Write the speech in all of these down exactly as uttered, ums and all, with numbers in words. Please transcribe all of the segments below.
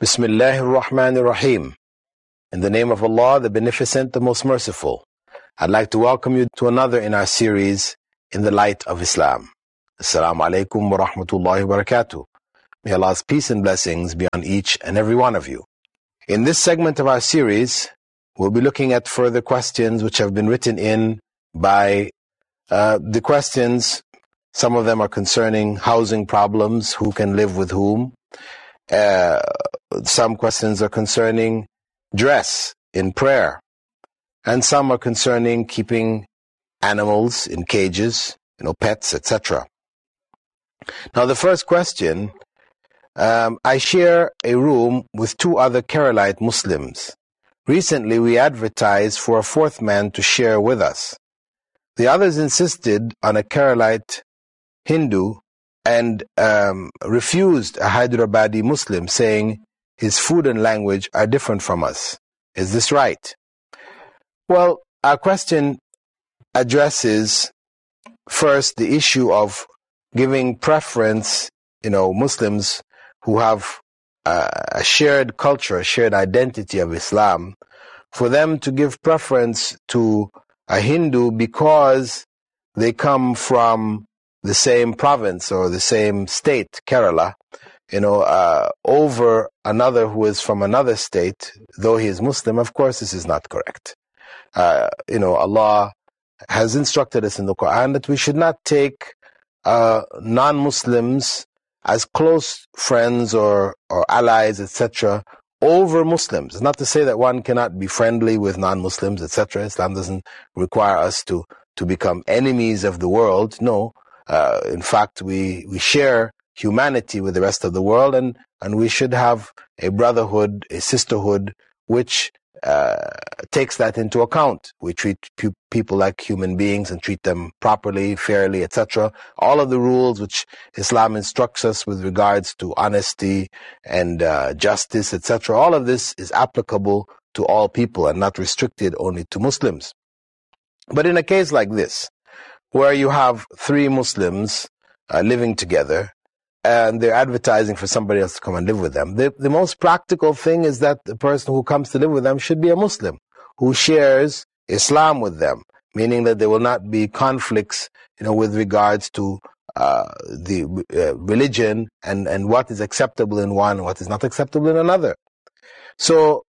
Bismillahir Rahmanir Rahim. In the name of Allah, the Beneficent, the Most Merciful. I'd like to welcome you to another in our series, In the Light of Islam. Assalamu alaikum wa rahmatullahi wa barakatuh. May Allah's peace and blessings be on each and every one of you. In this segment of our series, we'll be looking at further questions which have been written in by uh, the questions. Some of them are concerning housing problems, who can live with whom. Uh, some questions are concerning dress in prayer, and some are concerning keeping animals in cages, you know, pets, et cetera. Now, the first question, um, I share a room with two other Keralite Muslims. Recently, we advertised for a fourth man to share with us. The others insisted on a Keralite Hindu and um, refused a Hyderabadi Muslim, saying his food and language are different from us. Is this right? Well, our question addresses first the issue of giving preference, you know, Muslims who have uh, a shared culture, a shared identity of Islam, for them to give preference to a Hindu because they come from the same province or the same state, Kerala, you know, uh, over another who is from another state, though he is Muslim. Of course, this is not correct. Uh, you know, Allah has instructed us in the Quran that we should not take uh, non-Muslims as close friends or, or allies, et cetera, over Muslims. It's not to say that one cannot be friendly with non-Muslims, et cetera. Islam doesn't require us to, to become enemies of the world. No. Uh, in fact, we, we share humanity with the rest of the world, and, and we should have a brotherhood, a sisterhood, which uh, takes that into account. We treat pe- people like human beings and treat them properly, fairly, et cetera. All of the rules which Islam instructs us with regards to honesty and uh, justice, et cetera. All of this is applicable to all people and not restricted only to Muslims. But in a case like this, where you have three Muslims uh, living together, and they're advertising for somebody else to come and live with them, the, the most practical thing is that the person who comes to live with them should be a Muslim who shares Islam with them, meaning that there will not be conflicts, you know, with regards to uh, the uh, religion and, and what is acceptable in one and what is not acceptable in another. So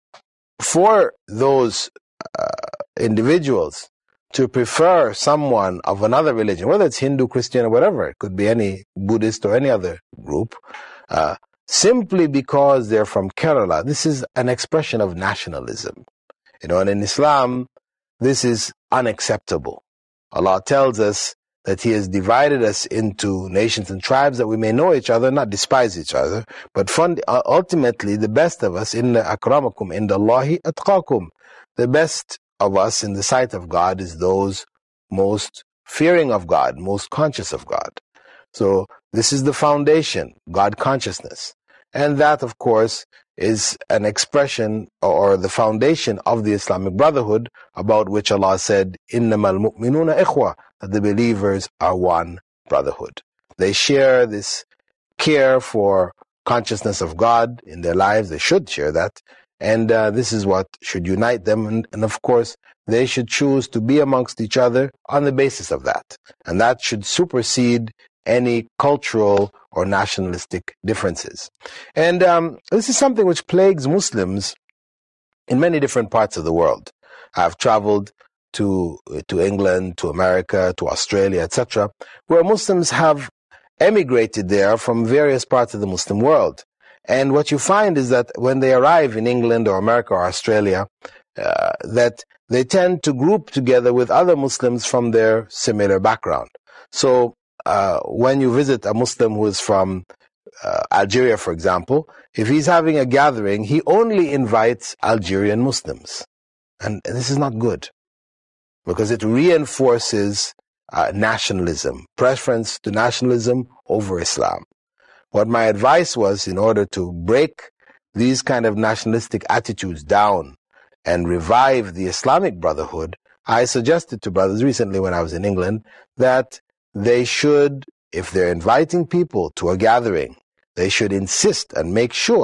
for those uh, individuals to prefer someone of another religion, whether it's Hindu, Christian, or whatever, it could be any Buddhist or any other group, uh, simply because they're from Kerala, this is an expression of nationalism. You know, and in Islam, this is unacceptable. Allah tells us that He has divided us into nations and tribes that we may know each other, not despise each other, but fund, uh, ultimately the best of us, inna akramakum indallahi atqakum, the best of us in the sight of God is those most fearing of God, most conscious of God. So this is the foundation, God consciousness. And that, of course, is an expression or the foundation of the Islamic Brotherhood, about which Allah said, إِنَّمَا الْمُؤْمِنُونَ إِخْوَةٌ, that the believers are one brotherhood. They share this care for consciousness of God in their lives. They should share that. And uh, this is what should unite them. And, and of course, they should choose to be amongst each other on the basis of that. And that should supersede any cultural or nationalistic differences. And um, this is something which plagues Muslims in many different parts of the world. I've traveled to, to England, to America, to Australia, et cetera, where Muslims have emigrated there from various parts of the Muslim world. And what you find is that when they arrive in England or America or Australia, uh, that they tend to group together with other Muslims from their similar background. So uh, when you visit a Muslim who is from uh, Algeria, for example, if he's having a gathering, he only invites Algerian Muslims. And this is not good, because it reinforces uh, nationalism, preference to nationalism over Islam. What my advice was, in order to break these kind of nationalistic attitudes down and revive the Islamic Brotherhood, I suggested to brothers recently when I was in England that they should, if they're inviting people to a gathering, they should insist and make sure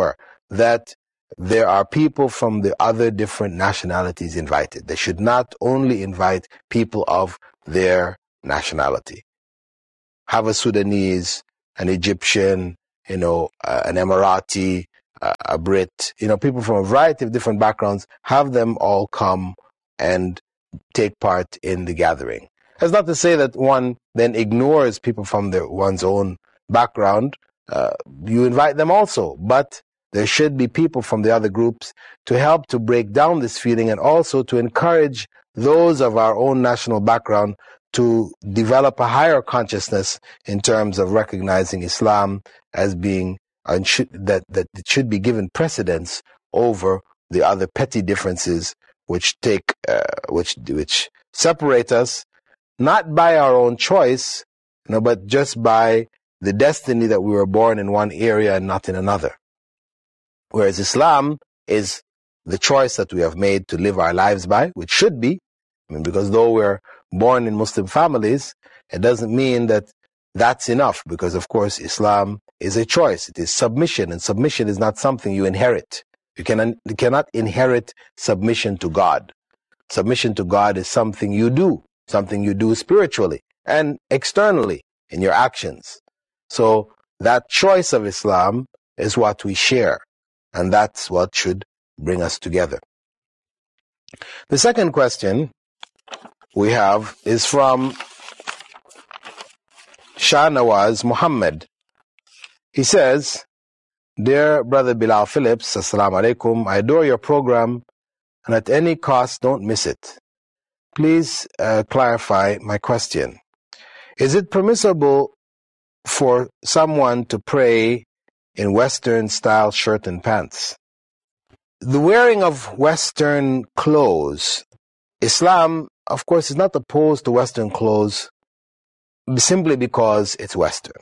that there are people from the other different nationalities invited. They should not only invite people of their nationality. Have a Sudanese, an Egyptian, you know, uh, an Emirati, uh, a Brit, you know, people from a variety of different backgrounds, have them all come and take part in the gathering. That's not to say that one then ignores people from their, one's own background. Uh, you invite them also, but there should be people from the other groups to help to break down this feeling, and also to encourage those of our own national background to develop a higher consciousness in terms of recognizing Islam as being uh, should, that that it should be given precedence over the other petty differences which take uh, which which separate us, not by our own choice, you know, but just by the destiny that we were born in one area and not in another. Whereas Islam is the choice that we have made to live our lives by, which should be, I mean, because though we're born in Muslim families, it doesn't mean that that's enough, because of course Islam is a choice. It is submission, and submission is not something you inherit. You, can, you cannot inherit submission to God. Submission to God is something you do, something you do spiritually and externally in your actions. So that choice of Islam is what we share, and that's what should bring us together. The second question we have is from Shah Nawaz Muhammad. He says, "Dear Brother Bilal Phillips, Assalamu alaikum. I adore your program, and at any cost, don't miss it. Please uh, clarify my question. Is it permissible for someone to pray in Western-style shirt and pants?" The wearing of Western clothes, Islam, of course, is not opposed to Western clothes simply because it's Western.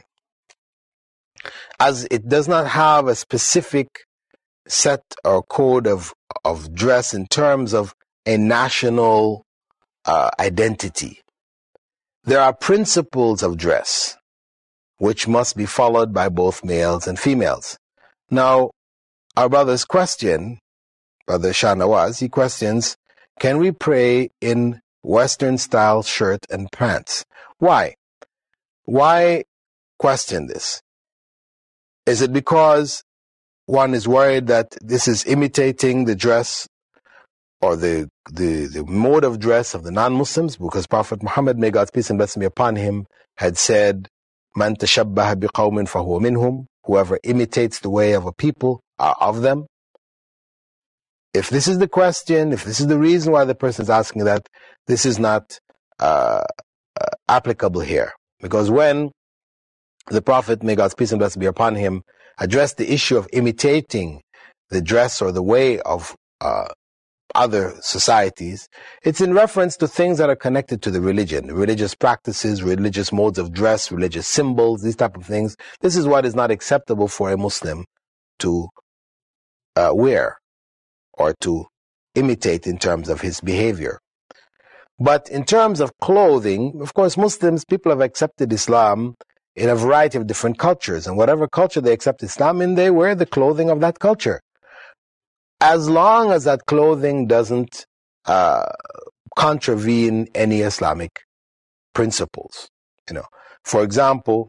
As it does not have a specific set or code of, of dress in terms of a national uh, identity. There are principles of dress which must be followed by both males and females. Now, our brother's question, Brother Shah Nawaz, he questions, can we pray in Western-style shirt and pants? Why? Why question this? Is it because one is worried that this is imitating the dress or the, the, the mode of dress of the non-Muslims? Because Prophet Muhammad, may God's peace and blessing be upon him, had said, "Man tashabbaha biqawmin fahuwa minhum." Whoever imitates the way of a people are of them. If this is the question, if this is the reason why the person is asking that, this is not uh, uh, applicable here. Because when the Prophet, may God's peace and blessing be upon him, addressed the issue of imitating the dress or the way of uh, other societies, it's in reference to things that are connected to the religion, religious practices, religious modes of dress, religious symbols, these type of things. This is what is not acceptable for a Muslim to uh, wear or to imitate in terms of his behavior. But in terms of clothing, of course, Muslims, people have accepted Islam in a variety of different cultures, and whatever culture they accept Islam in, they wear the clothing of that culture, as long as that clothing doesn't uh, contravene any Islamic principles. You know, for example,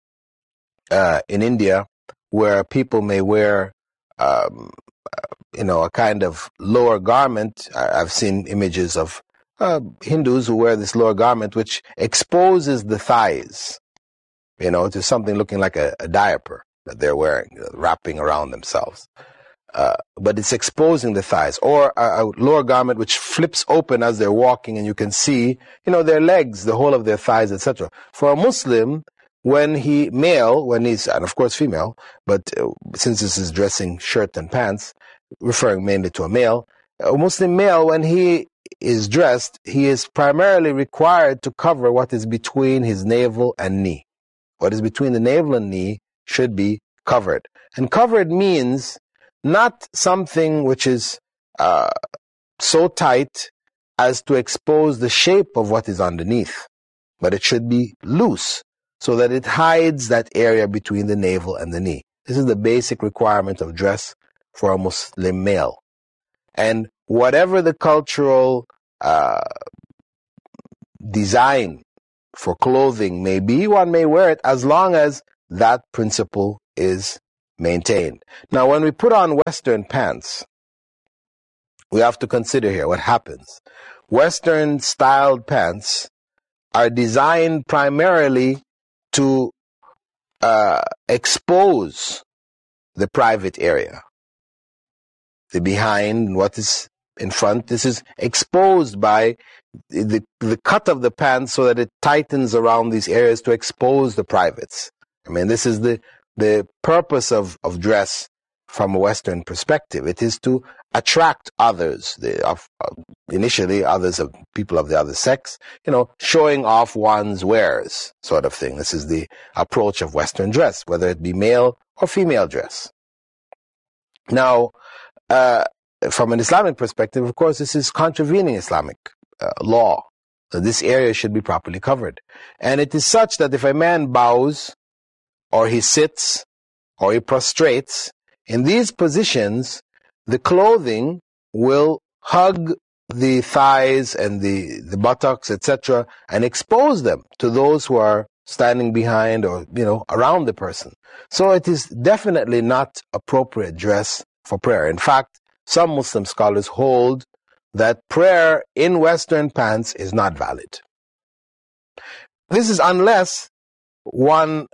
uh, in India, where people may wear, um, you know, a kind of lower garment. I've seen images of uh, Hindus who wear this lower garment, which exposes the thighs, you know, to something looking like a, a diaper that they're wearing, wrapping around themselves. Uh, but it's exposing the thighs, or a, a lower garment which flips open as they're walking, and you can see, you know, their legs, the whole of their thighs, et cetera. For a Muslim, when he male, when he's, and of course female, but uh, since this is dressing shirt and pants, referring mainly to a male, a Muslim male, when he is dressed, he is primarily required to cover what is between his navel and knee. What is between the navel and knee should be covered. And covered means not something which is uh, so tight as to expose the shape of what is underneath, but it should be loose so that it hides that area between the navel and the knee. This is the basic requirement of dress for a Muslim male. And whatever the cultural uh, design for clothing may be, one may wear it as long as that principle is maintained. Now, when we put on Western pants, we have to consider here what happens. Western styled pants are designed primarily to uh, expose the private area. The behind, what is in front, this is exposed by the, the cut of the pants so that it tightens around these areas to expose the privates. I mean, this is the, the purpose of, of dress from a Western perspective. It is to attract others, the, of, uh, initially others of people of the other sex, you know, showing off one's wares sort of thing. This is the approach of Western dress, whether it be male or female dress. Now, uh, from an Islamic perspective, of course, this is contravening Islamic uh, law. So this area should be properly covered. And it is such that if a man bows, or he sits, or he prostrates, in these positions, the clothing will hug the thighs and the, the buttocks, et cetera, and expose them to those who are standing behind or, you know, around the person. So it is definitely not appropriate dress for prayer. In fact, some Muslim scholars hold that prayer in Western pants is not valid. This is unless one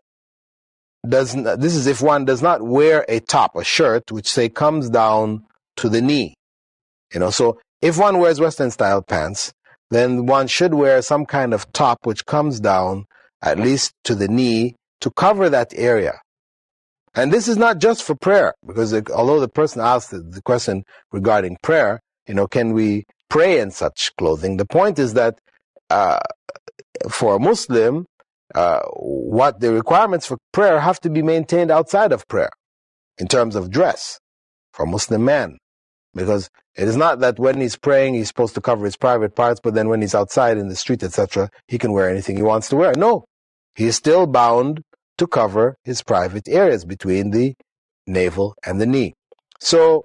does not, this is if one does not wear a top, a shirt, which say comes down to the knee. You know, so if one wears Western style pants, then one should wear some kind of top which comes down at least to the knee to cover that area. And this is not just for prayer, because it, although the person asked the, the question regarding prayer, you know, can we pray in such clothing? The point is that uh, for a Muslim, uh, what the requirements for prayer have to be maintained outside of prayer in terms of dress for a Muslim man. Because it is not that when he's praying, he's supposed to cover his private parts, but then when he's outside in the street, et cetera, he can wear anything he wants to wear. No, he is still bound to cover his private areas between the navel and the knee. So,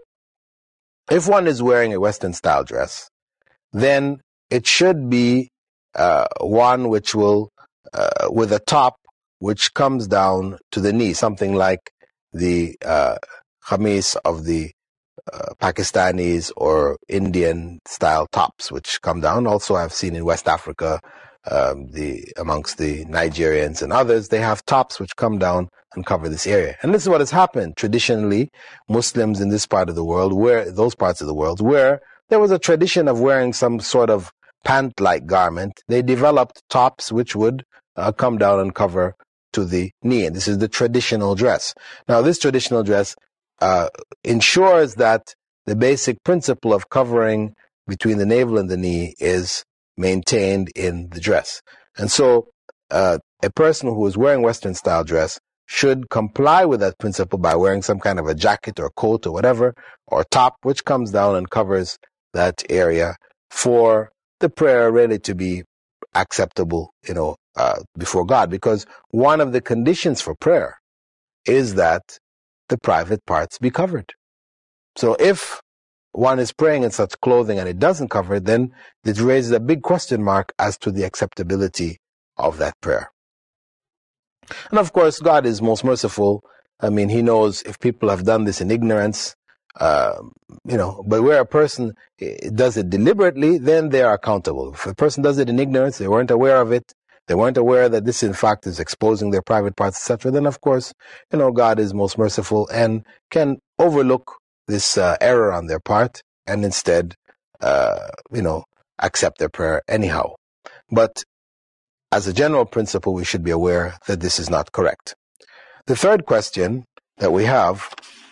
if one is wearing a Western style dress, then it should be uh, one which will, uh, with a top which comes down to the knee, something like the uh, khamis of the uh, Pakistanis or Indian style tops, which come down. Also, I've seen in West Africa, um, the amongst the Nigerians and others, they have tops which come down and cover this area. And this is what has happened. Traditionally, Muslims in this part of the world, where those parts of the world where there was a tradition of wearing some sort of pant-like garment, they developed tops which would uh, come down and cover to the knee. And this is the traditional dress. Now, this traditional dress uh, ensures that the basic principle of covering between the navel and the knee is maintained in the dress. And so uh, a person who is wearing Western style dress should comply with that principle by wearing some kind of a jacket or coat or whatever, or top which comes down and covers that area for the prayer really to be acceptable, you know, uh, before God. Because one of the conditions for prayer is that the private parts be covered. So if one is praying in such clothing and it doesn't cover it, then it raises a big question mark as to the acceptability of that prayer. And of course, God is most merciful. I mean, he knows if people have done this in ignorance, uh, you know, but where a person does it deliberately, then they are accountable. If a person does it in ignorance, they weren't aware of it, they weren't aware that this in fact is exposing their private parts, et cetera, then of course, you know, God is most merciful and can overlook this uh, error on their part and instead, uh, you know, accept their prayer anyhow. But as a general principle, we should be aware that this is not correct. The third question that we have,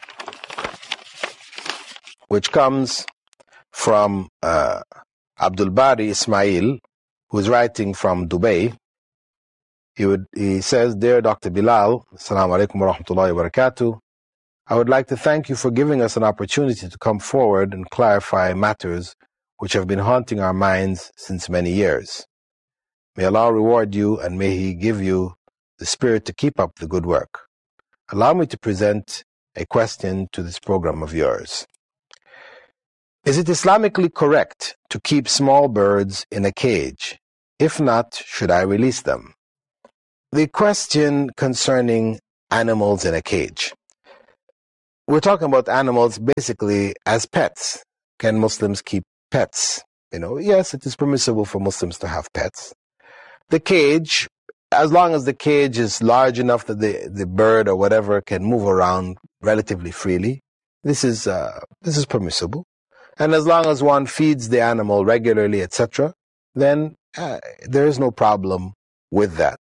which comes from uh, Abdul Bari Ismail, who is writing from Dubai, he, would, he says, Dear Doctor Bilal, Assalamu alaikum wa rahmatullahi wa barakatuh, I would like to thank you for giving us an opportunity to come forward and clarify matters which have been haunting our minds since many years. May Allah reward you and may He give you the spirit to keep up the good work. Allow me to present a question to this program of yours. Is it Islamically correct to keep small birds in a cage? If not, should I release them? The question concerning animals in a cage. We're talking about animals basically as pets. Can Muslims keep pets? You know, yes, it is permissible for Muslims to have pets. The cage, as long as the cage is large enough that the, the bird or whatever can move around relatively freely, this is uh, this is permissible. And as long as one feeds the animal regularly, et cetera, then uh, there is no problem with that.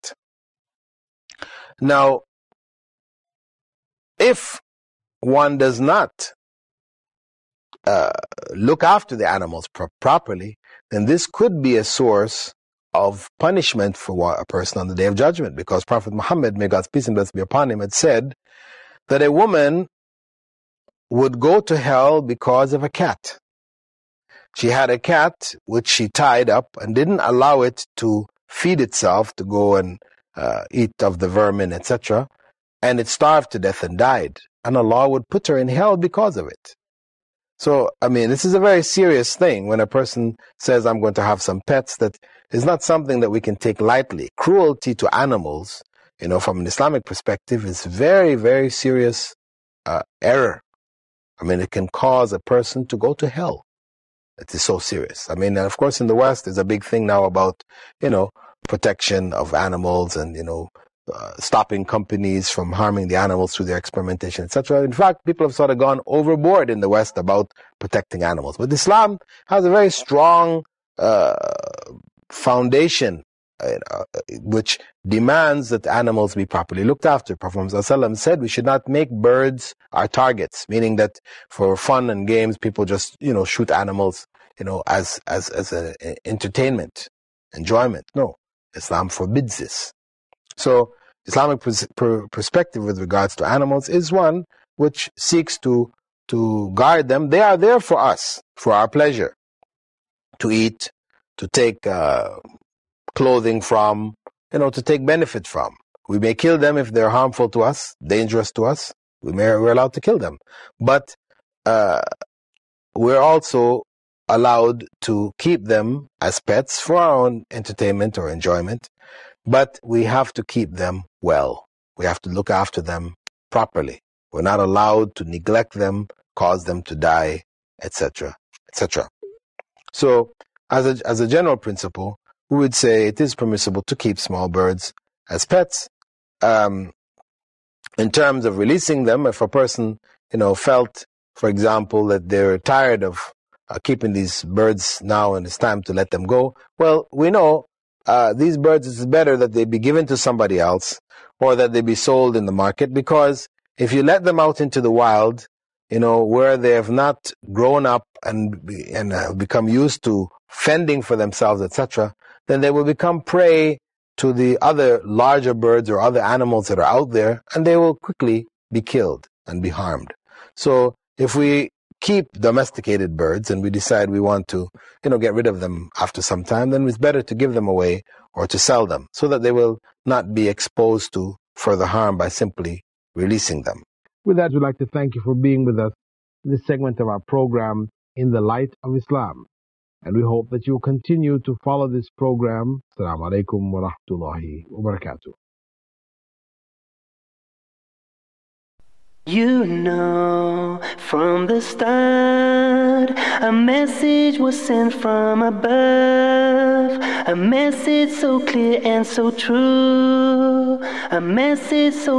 Now, if one does not uh, look after the animals pro- properly, then this could be a source of punishment for a person on the Day of Judgment, because Prophet Muhammad, may God's peace and blessings be upon him, had said that a woman would go to hell because of a cat. She had a cat which she tied up and didn't allow it to feed itself, to go and uh, eat of the vermin, et cetera, and it starved to death and died. And Allah would put her in hell because of it. So, I mean, this is a very serious thing when a person says, I'm going to have some pets. That is not something that we can take lightly. Cruelty to animals, you know, from an Islamic perspective, is very, very serious uh, error. I mean, it can cause a person to go to hell. It is so serious. I mean, of course, in the West, there's a big thing now about, you know, protection of animals and, you know, uh, stopping companies from harming the animals through their experimentation, et cetera. In fact, people have sort of gone overboard in the West about protecting animals. But Islam has a very strong uh, foundation uh, which demands that animals be properly looked after. Prophet Muhammad said we should not make birds our targets, meaning that for fun and games, people just, you know, shoot animals, you know, as as as an entertainment, enjoyment. No, Islam forbids this. So Islamic pers- per- perspective with regards to animals is one which seeks to to guard them. They are there for us, for our pleasure, to eat, to take uh, clothing from, you know, to take benefit from. We may kill them if they're harmful to us, dangerous to us. We may we're allowed to kill them, but uh, we're also allowed to keep them as pets for our own entertainment or enjoyment. But we have to keep them well. We have to look after them properly. We're not allowed to neglect them, cause them to die, et cetera, et cetera. So, as a as a general principle, we would say it is permissible to keep small birds as pets. Um, in terms of releasing them, if a person, you know, felt, for example, that they're tired of uh, keeping these birds now and it's time to let them go, well, we know uh, these birds, it's better that they be given to somebody else or that they be sold in the market, because if you let them out into the wild, you know, where they have not grown up and and uh, become used to fending for themselves, et cetera, then they will become prey to the other larger birds or other animals that are out there, and they will quickly be killed and be harmed. So if we keep domesticated birds and we decide we want to, you know, get rid of them after some time, then it's better to give them away or to sell them so that they will not be exposed to further harm by simply releasing them. With that, we'd like to thank you for being with us in this segment of our program, In the Light of Islam. And we hope that you will continue to follow this program. Assalamu alaikum wa rahmatullahi wa barakatuh. You know, from the start, a message was sent from above. A message so clear and so true. A message so